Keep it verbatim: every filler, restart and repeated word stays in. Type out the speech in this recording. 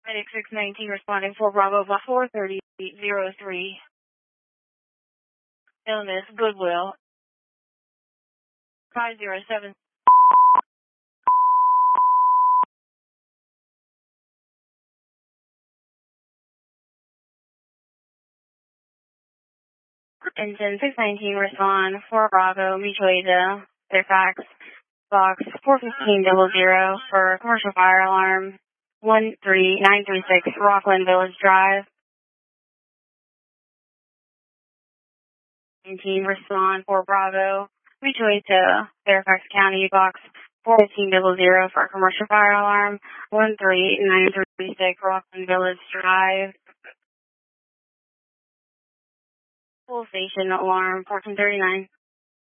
six nineteen responding for Bravo by four thirty oh three. Illness, Goodwill. five oh seven. Engine six nineteen respond for Bravo, mutual aid to Fairfax, box four fifteen double zero for commercial fire alarm one three nine three six Rockland Village Drive. nineteen respond for Bravo, mutual aid to Fairfax County, box four fifteen double zero for commercial fire alarm one three nine three six Rockland Village Drive. Full station alarm fourteen thirty-nine.